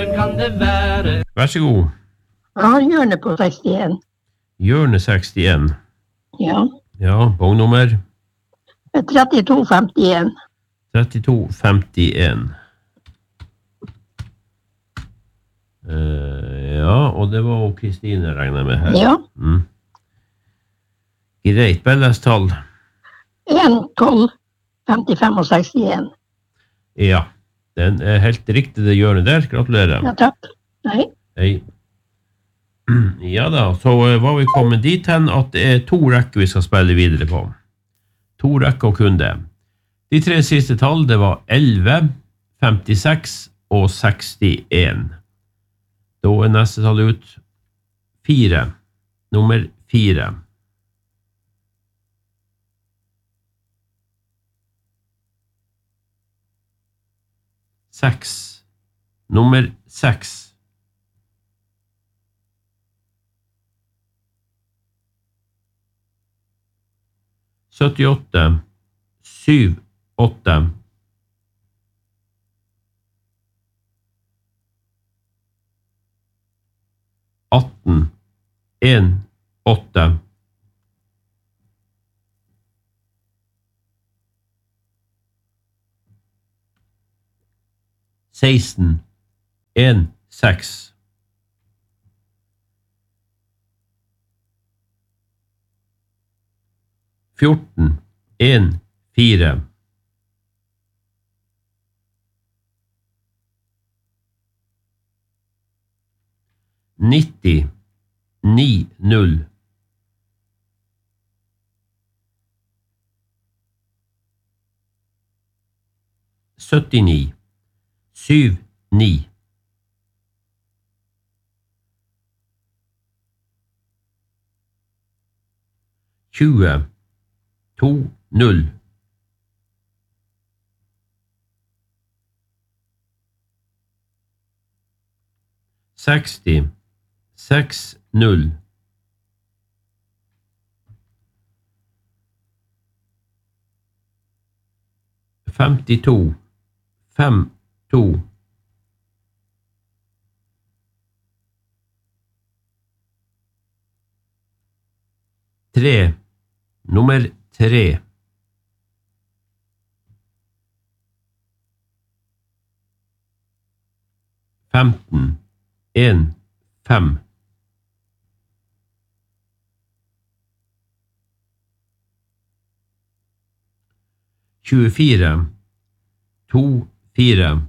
kan det være. Vær så god. Ja, hjørne på 61. Hjørne 61. Ja. Ja, bongnummer? 3251. 3251. Ja, og det var jo Kristine regnet med her. Ja. Greit, Bellas tall. 1, 12, 55 og 61. Ja, den helt riktig det hjørnet der. Gratulerer. Ja, takk. Hei. Hei. Ja da, så var vi kommet dit hen at det 2 rekker vi skal spille videre på. 2 rekker og kun det. De 3 siste tall, det var 11, 56 og 61. Da neste tall ut 4. Nummer 4. 6. Nummer 6. 78. 7, 8. 18. 1, 8. 16. 1, 6. 14. 1, 4. 90. 9, 0. 79. 7, 9. 20. 2, 0. 60. 6, 0. 52. 5, 2. 3. Nummer 3. 15. 1, 5. 24. 2, 4.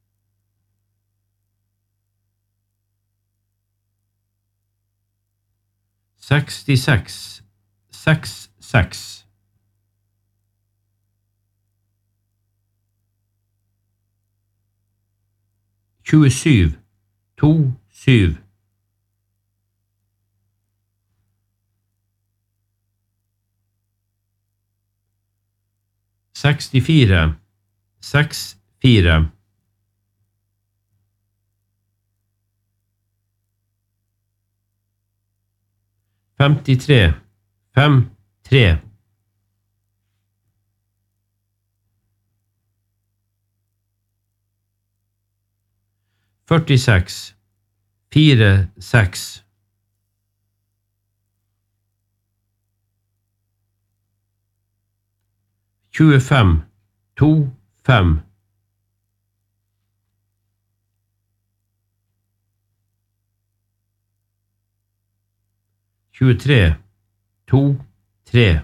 66. 6, 6. 27. 2, 7. 64. 6, 4. 53. 5, 3. 46. 4, 6. 25. 2, 5. 23. 2, 3.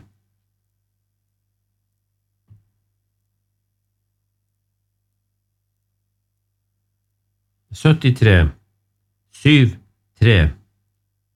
73. 7, 3.